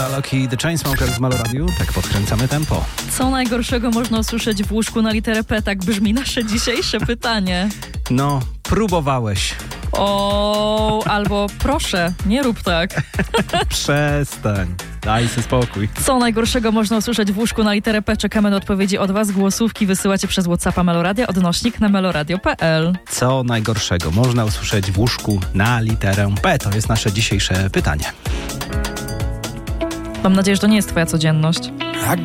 Loki The Chainsmokers w Meloradiu. Tak podkręcamy tempo. Co najgorszego można usłyszeć w łóżku na literę P? Tak brzmi nasze dzisiejsze pytanie. No, próbowałeś. O, albo proszę, nie rób tak. Przestań. Daj sobie spokój. Co najgorszego można usłyszeć w łóżku na literę P? Czekamy na odpowiedzi od Was. Głosówki wysyłacie przez WhatsAppa Meloradia, odnośnik na meloradio.pl. Co najgorszego można usłyszeć w łóżku na literę P? To jest nasze dzisiejsze pytanie. Mam nadzieję, że to nie jest Twoja codzienność.